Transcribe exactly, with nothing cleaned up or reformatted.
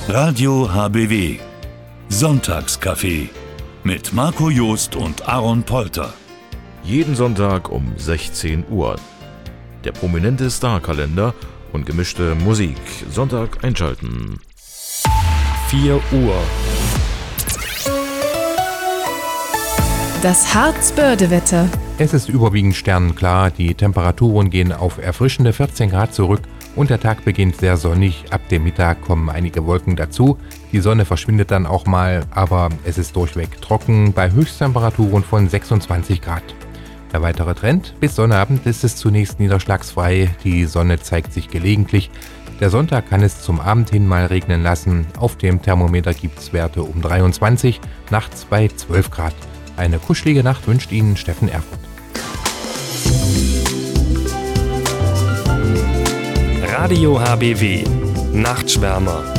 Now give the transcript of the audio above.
Radio H B W Sonntagscafé mit Marco Joost und Aaron Polter. Jeden Sonntag um sechzehn Uhr. Der prominente Star-Kalender und gemischte Musik. Sonntag einschalten. vier Uhr. Das Harzbörde-Wetter. Es ist überwiegend sternenklar, die Temperaturen gehen auf erfrischende vierzehn Grad zurück und der Tag beginnt sehr sonnig. Ab dem Mittag kommen einige Wolken dazu. Die Sonne verschwindet dann auch mal, aber es ist durchweg trocken bei Höchsttemperaturen von sechsundzwanzig Grad. Der weitere Trend: bis Sonnabend ist es zunächst niederschlagsfrei, die Sonne zeigt sich gelegentlich. Der Sonntag kann es zum Abend hin mal regnen lassen. Auf dem Thermometer gibt es Werte um dreiundzwanzig, nachts bei zwölf Grad. Eine kuschelige Nacht wünscht Ihnen Steffen Erfurt. Radio H B W Nachtschwärmer.